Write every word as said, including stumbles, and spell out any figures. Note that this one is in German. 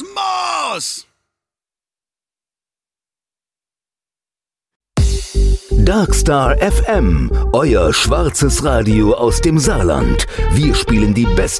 Kosmos! Darkstar F M, euer schwarzes Radio aus dem Saarland. Wir spielen die besten